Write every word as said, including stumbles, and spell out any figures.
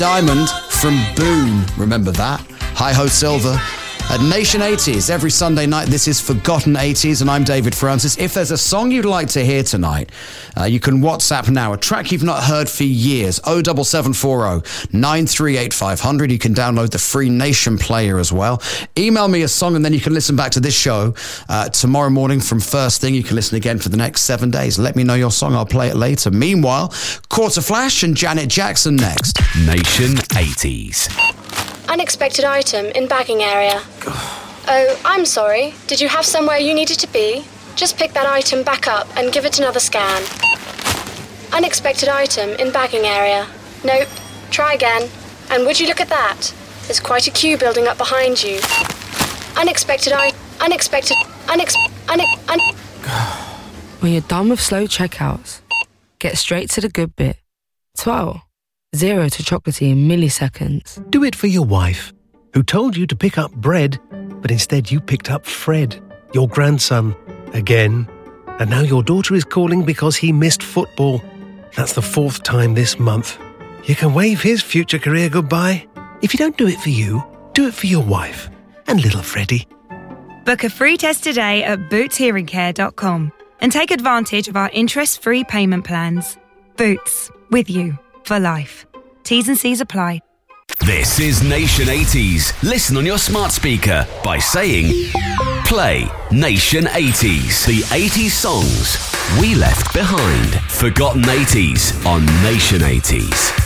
Diamond from Boone. Remember that? Hi Ho Silver. At Nation eighties, every Sunday night, this is Forgotten eighties, and I'm David Francis. If there's a song you'd like to hear tonight, uh, you can WhatsApp now, a track you've not heard for years, oh seven seven four oh, nine three eight five hundred. You can download the free Nation player as well. Email me a song, and then you can listen back to this show uh, tomorrow morning from first thing. You can listen again for the next seven days. Let me know your song. I'll play it later. Meanwhile, Quarter Flash and Janet Jackson next. Nation eighties. Unexpected item in bagging area. Oh, I'm sorry. Did you have somewhere you needed to be? Just pick that item back up and give it another scan. Unexpected item in bagging area. Nope. Try again. And would you look at that? There's quite a queue building up behind you. Unexpected I... Unexpected... Unex... Une... Un... When you're done with slow checkouts, get straight to the good bit. twelve. Zero to chocolatey in milliseconds. Do it for your wife, who told you to pick up bread, but instead you picked up Fred, your grandson, again. And now your daughter is calling because he missed football. That's the fourth time this month. You can wave his future career goodbye. If you don't do it for you, do it for your wife and little Freddie. Book a free test today at boots hearing care dot com and take advantage of our interest-free payment plans. Boots, with you for life. T's and C's apply. This is Nation eighties. Listen on your smart speaker by saying, play Nation eighties. The eighties songs we left behind. Forgotten eighties on Nation eighties.